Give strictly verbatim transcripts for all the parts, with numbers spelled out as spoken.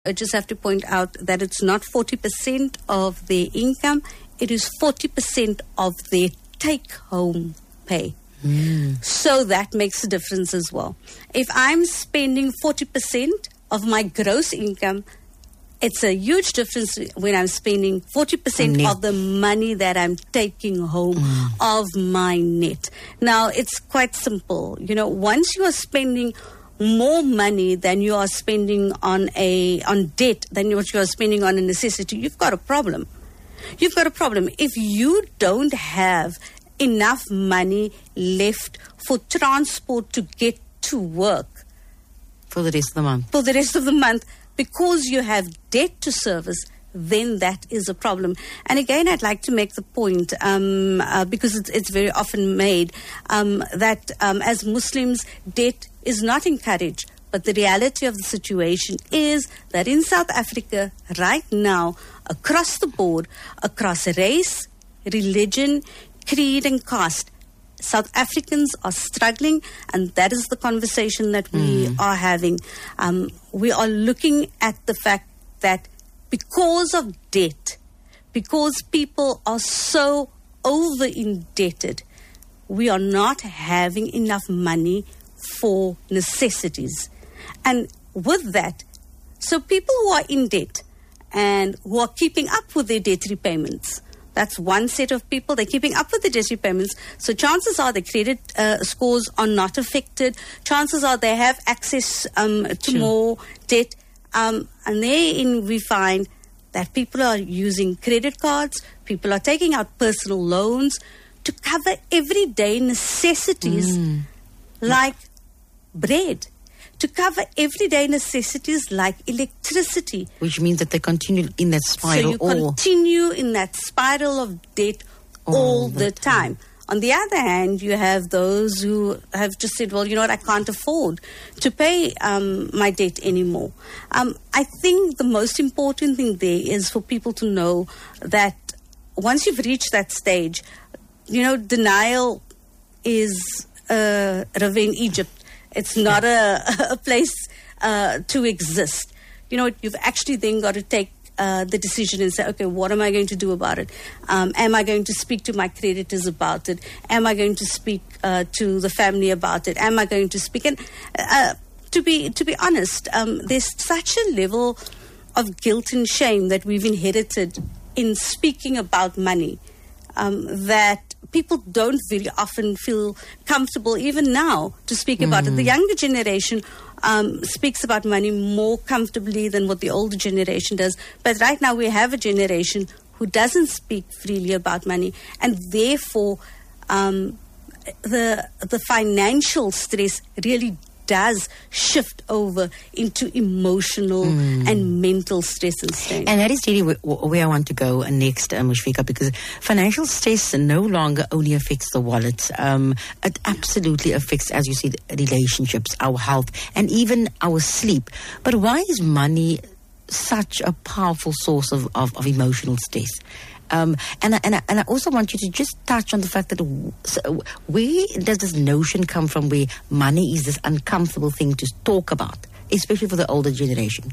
I just have to point out that it's not forty percent of their income, it is forty percent of their take-home pay. Mm. So that makes a difference as well. If I'm spending forty percent of my gross income, it's a huge difference when I'm spending forty percent of the money that I'm taking home mm. of my net. Now, it's quite simple. You know, once you are spending more money than you are spending on a on debt than what you are spending on a necessity, you've got a problem. You've got a problem. If you don't have enough money left for transport to get to work for the rest of the month, for the rest of the month, because you have debt to service, then that is a problem. And again, I'd like to make the point, um, uh, because it's, it's very often made, um, that um, as Muslims, debt is not encouraged. But the reality of the situation is that in South Africa, right now, across the board, across race, religion, creed and caste, South Africans are struggling, and that is the conversation that we mm. are having. Um, we are looking at the fact that because of debt, because people are so over indebted, we are not having enough money for necessities. And with that, so people who are in debt and who are keeping up with their debt repayments, that's one set of people. They're keeping up with the debt repayments. So chances are their credit uh, scores are not affected. Chances are they have access um, to sure. more debt. Um, and therein we find that people are using credit cards. People are taking out personal loans to cover everyday necessities mm. like bread, to cover everyday necessities like electricity. Which means that they continue in that spiral. So you all continue in that spiral of debt all, all the, the time. time. On the other hand, you have those who have just said, well, you know what, I can't afford to pay um, my debt anymore. Um, I think the most important thing there is for people to know that once you've reached that stage, you know, denial is a river in Egypt. It's not a, a place uh, to exist. You know, you've actually then got to take uh, the decision and say, okay, what am I going to do about it? Um, am I going to speak to my creditors about it? Am I going to speak uh, to the family about it? Am I going to speak? And uh, to be to be honest, um, there's such a level of guilt and shame that we've inherited in speaking about money um, that people don't very often feel comfortable, even now, to speak about mm. it. The younger generation um, speaks about money more comfortably than what the older generation does. But right now we have a generation who doesn't speak freely about money, and therefore um, the the financial stress really does shift over into emotional mm. and mental stress and strain. And that is really where, where I want to go next, uh, Mushfiqah, because financial stress no longer only affects the wallet. Um, it absolutely affects, as you see, the relationships, our health, and even our sleep. But why is money such a powerful source of, of, of emotional stress? Um, and, I, and, I, and I also want you to just touch on the fact that w- so where does this notion come from where money is this uncomfortable thing to talk about, especially for the older generation?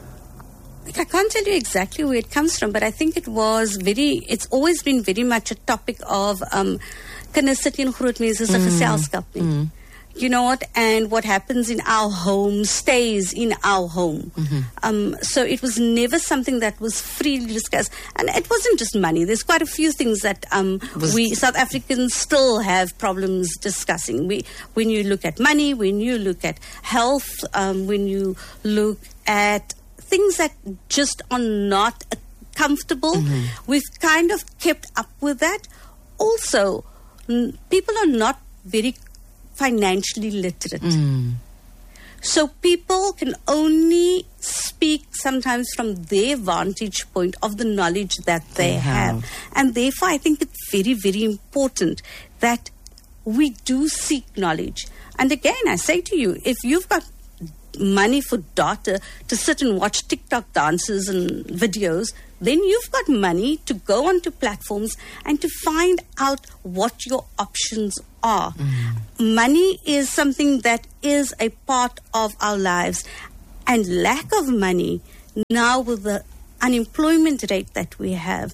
I can't tell you exactly where it comes from, but I think it was very, it's always been very much a topic of um, kinders sit in groot mense se geselskap nie. You know what? And what happens in our home stays in our home. Mm-hmm. Um, so it was never something that was freely discussed. And it wasn't just money. There's quite a few things that um, we South Africans still have problems discussing. We, when you look at money, when you look at health, um, when you look at things that just are not comfortable, mm-hmm. we've kind of kept up with that. Also, n- people are not very financially literate. Mm. So people can only speak sometimes from their vantage point of the knowledge that they yeah. have. And therefore, I think it's very, very important that we do seek knowledge. And again, I say to you, if you've got money for data to sit and watch TikTok dances and videos, then you've got money to go onto platforms and to find out what your options are. Mm. Money is something that is a part of our lives, and lack of money now with the unemployment rate that we have,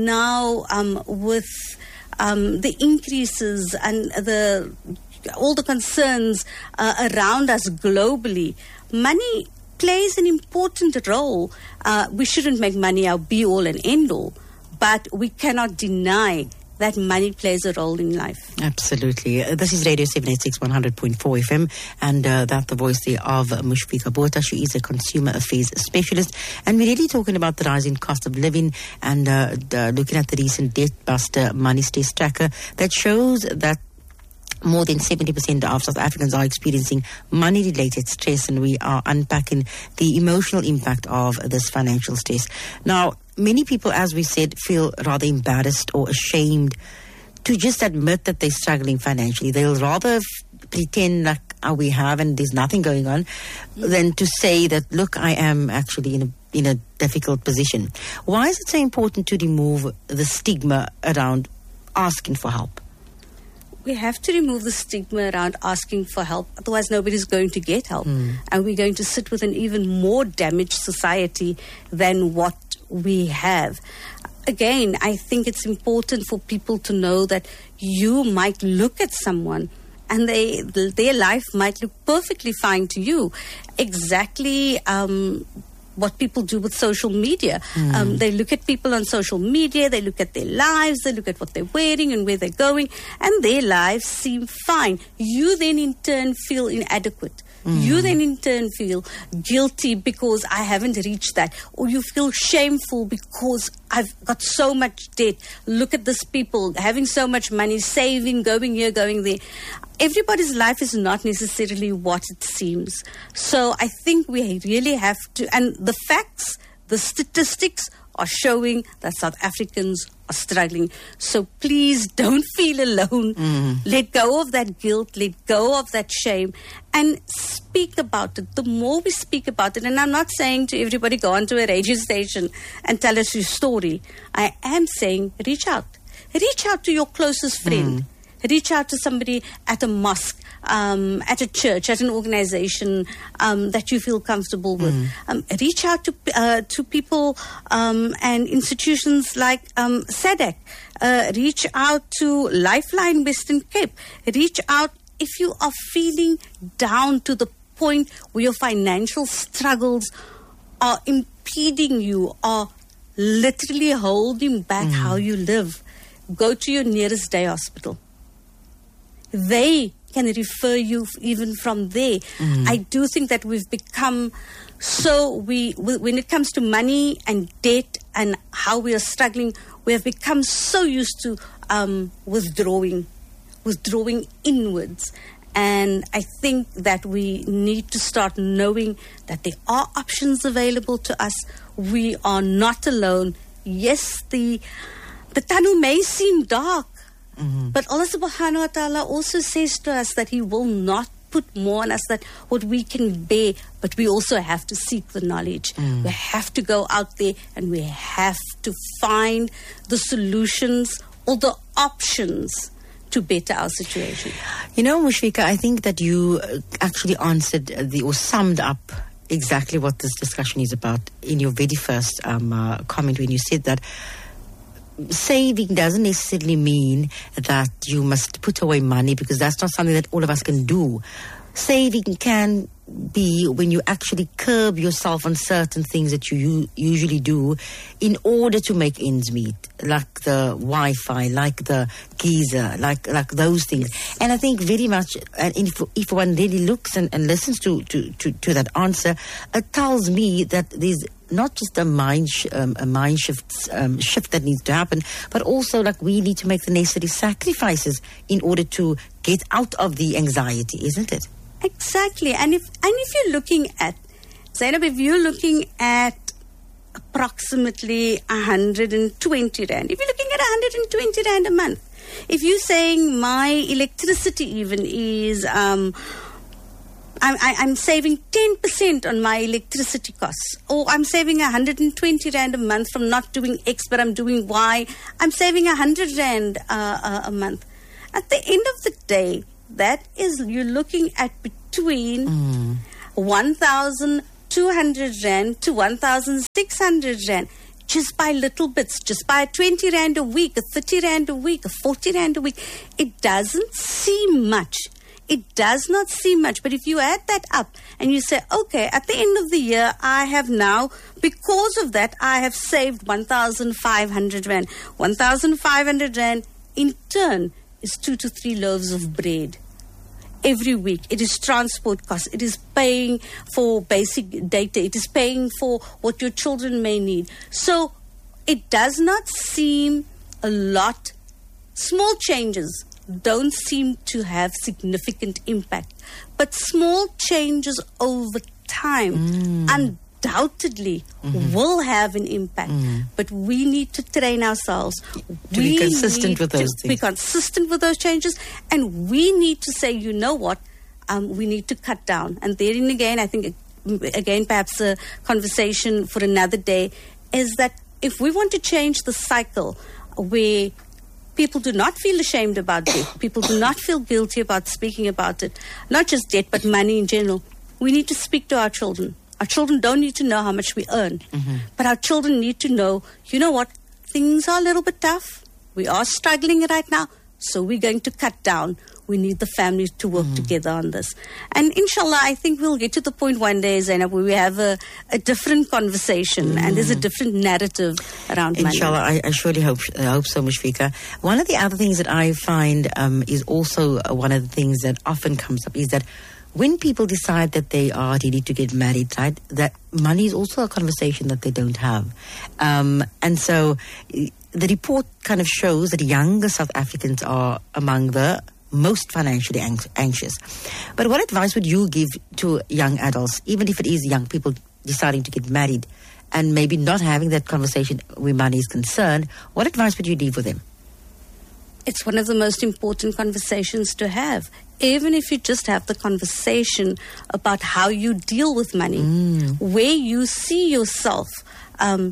now um, with um, the increases and the all the concerns uh, around us globally, money plays an important role. Uh, we shouldn't make money our be-all and end-all, but we cannot deny that money plays a role in life. Absolutely. Uh, this is Radio seven eighty-six, one hundred point four F M, and uh, that's the voice there of Mushfiqah Botha. She is a consumer affairs specialist, and we're really talking about the rising cost of living and uh, the, looking at the recent Debt Buster Money Stress Tracker that shows that more than seventy percent of South Africans are experiencing money-related stress, and we are unpacking the emotional impact of this financial stress. Now, many people, as we said, feel rather embarrassed or ashamed to just admit that they're struggling financially. They'll rather f- pretend like oh, we have and there's nothing going on mm. than to say that, look, I am actually in a in a difficult position. Why is it so important to remove the stigma around asking for help? We have to remove the stigma around asking for help. Otherwise, nobody's going to get help. Mm. And we're going to sit with an even more damaged society than what we have. Again, I think it's important for people to know that you might look at someone and they their life might look perfectly fine to you. Exactly um, what people do with social media. Mm. Um, they look at people on social media, they look at their lives, they look at what they're wearing and where they're going, and their lives seem fine. You then in turn feel inadequate. Mm. You then in turn feel guilty because I haven't reached that. Or you feel shameful because I've got so much debt. Look at this people having so much money, saving, going here, going there. Everybody's life is not necessarily what it seems. So I think we really have to, and the facts, the statistics are showing that South Africans are struggling. So please don't feel alone. Mm. Let go of that guilt, let go of that shame, and speak about it. The more we speak about it, and I'm not saying to everybody go onto a radio station and tell us your story. I am saying reach out. Reach out to your closest friend. Mm. Reach out to somebody at a mosque, um, at a church, at an organization um, that you feel comfortable with. Mm. Um, reach out to uh, to people um, and institutions like um, SADC. Uh, reach out to Lifeline Western Cape. Reach out if you are feeling down to the point where your financial struggles are impeding you, are literally holding back mm. how you live. Go to your nearest day hospital. They can refer you even from there. Mm. I do think that we've become so, we when it comes to money and debt and how we are struggling, we have become so used to um, withdrawing, withdrawing inwards. And I think that we need to start knowing that there are options available to us. We are not alone. Yes, the the tunnel may seem dark, mm-hmm. but Allah subhanahu wa ta'ala also says to us that He will not put more on us than what we can bear, but we also have to seek the knowledge. Mm. We have to go out there and we have to find the solutions or the options to better our situation. You know, Mushfiqah, I think that you actually answered the, or summed up exactly what this discussion is about in your very first um, uh, comment when you said that saving doesn't necessarily mean that you must put away money, because that's not something that all of us can do. Saving can be when you actually curb yourself on certain things that you u- usually do in order to make ends meet, like the Wi-Fi, like the geyser, like like those things. And I think very much, and if, if one really looks and, and listens to, to, to, to that answer, it tells me that there's not just a mind sh- um, a mind shift um, shift that needs to happen, but also like we need to make the necessary sacrifices in order to get out of the anxiety, isn't it? Exactly. And if and if you're looking at, Zainab, if you're looking at approximately one hundred twenty rand, if you're looking at one hundred twenty rand a month, if you're saying my electricity even is, um, I'm, I, I'm saving ten percent on my electricity costs, or I'm saving one hundred twenty rand a month from not doing X, but I'm doing Y, I'm saving one hundred rand uh, uh, a month. At the end of the day, that is, you're looking at between mm. one thousand two hundred rand to one thousand six hundred rand. Just by little bits, just by twenty rand a week, a thirty rand a week, a forty rand a week. It doesn't seem much. It does not seem much. But if you add that up and you say, okay, at the end of the year, I have now, because of that, I have saved one thousand five hundred rand. one thousand five hundred rand in turn is two to three loaves of bread. Every week, it is transport costs, it is paying for basic data, it is paying for what your children may need. So it does not seem a lot. Small changes don't seem to have significant impact, but small changes over time mm. undoubtedly mm-hmm. will have an impact. Mm. But we need to train ourselves to we be consistent with those to things. Be consistent with those changes, and we need to say, you know what, um, we need to cut down. And therein again, I think again perhaps a conversation for another day is that if we want to change the cycle where people do not feel ashamed about debt, people do not feel guilty about speaking about it, not just debt but money in general, we need to speak to our children. Our children don't need to know how much we earn, mm-hmm. but our children need to know, you know what, things are a little bit tough. We are struggling right now, so we're going to cut down. We need the families to work mm. together on this. And inshallah, I think we'll get to the point one day, Zainab, where we have a, a different conversation mm. and there's a different narrative around money. Inshallah, I, I surely hope I hope so, Mushfiqah. One of the other things that I find um, is also one of the things that often comes up is that when people decide that they are ready to get married, right, that money is also a conversation that they don't have. Um, and so the report kind of shows that younger South Africans are among the most financially ang- anxious. But what advice would you give to young adults, even if it is young people deciding to get married and maybe not having that conversation where money is concerned? What advice would you leave with them? It's one of the most important conversations to have. Even if you just have the conversation about how you deal with money, mm. where you see yourself um,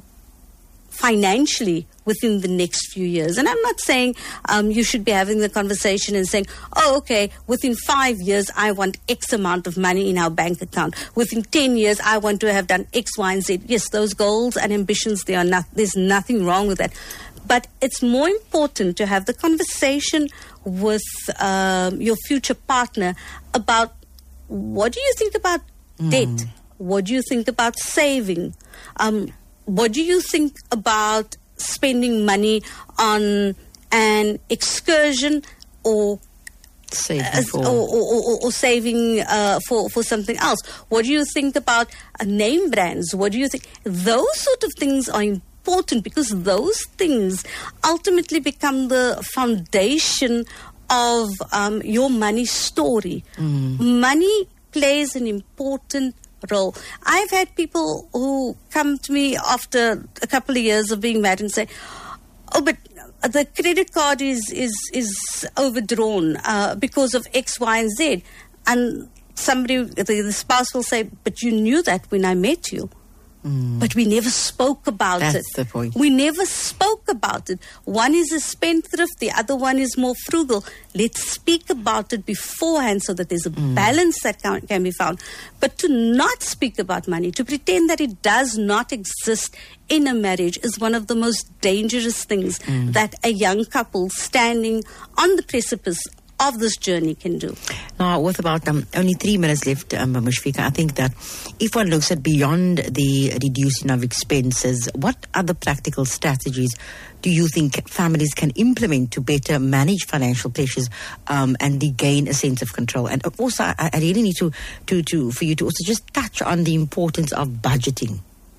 financially within the next few years. And I'm not saying um, you should be having the conversation and saying, oh, okay, within five years, I want X amount of money in our bank account. Within ten years, I want to have done X, Y, and Z. Yes, those goals and ambitions, they are not, there's nothing wrong with that. But it's more important to have the conversation with um, your future partner about what do you think about mm. debt? What do you think about saving? Um, what do you think about spending money on an excursion or saving uh, for, or, or, or, or saving uh, for, for something else? What do you think about uh, name brands? What do you think? Those sort of things are important. Important because those things ultimately become the foundation of um, your money story. Mm. Money plays an important role. I've had people who come to me after a couple of years of being married and say, oh, but the credit card is, is, is overdrawn uh, because of X, Y, and Z. And somebody, the, the spouse will say, but you knew that when I met you. Mm. But we never spoke about That's it. That's the point. We never spoke about it. One is a spendthrift, the other one is more frugal. Let's speak about it beforehand so that there's a mm. balance that can, can be found. But to not speak about money, to pretend that it does not exist in a marriage is one of the most dangerous things mm. that a young couple standing on the precipice of this journey can do. Now, with about um, only three minutes left, um, Mushfiqah, I think that if one looks at beyond the reducing of expenses, what other practical strategies do you think families can implement to better manage financial pressures um, and regain a sense of control? And also, I, I really need to, to, to, for you to also just touch on the importance of budgeting.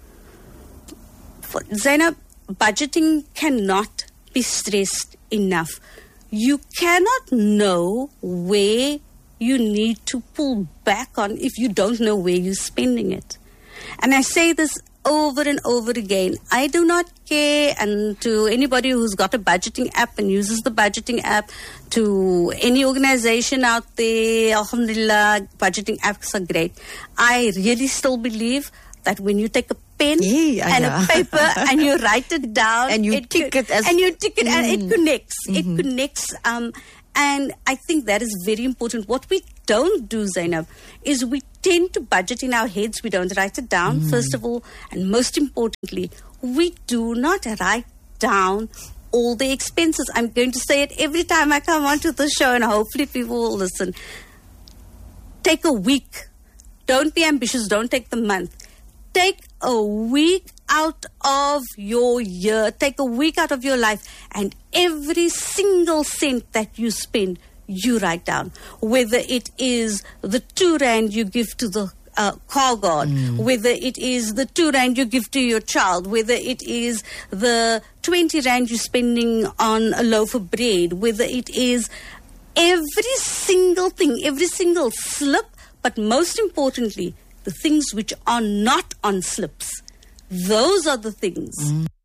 For Zainab, budgeting cannot be stressed enough. You cannot know where you need to pull back on if you don't know where you're spending it. And I say this over and over again. I do not care, and to anybody who's got a budgeting app and uses the budgeting app, to any organization out there, alhamdulillah, budgeting apps are great. I really still believe that when you take a pen yeah, and yeah. a paper and you write it down and you it tick co- it as and you tick it mm. and it connects mm-hmm. it connects um, and I think that is very important. What we don't do, Zainab, is we tend to budget in our heads. We don't write it down, mm. first of all. And most importantly, we do not write down all the expenses. I'm going to say it every time I come onto the show, and hopefully people will listen. Take a week. Don't be ambitious. Don't take the month. Take a week out of your year. Take a week out of your life, and every single cent that you spend, you write down. Whether it is the two rand you give to the uh, car guard, mm. whether it is the two rand you give to your child, whether it is the twenty rand you're spending on a loaf of bread, whether it is every single thing, every single slip, but most importantly, the things which are not on slips. Those are the things mm.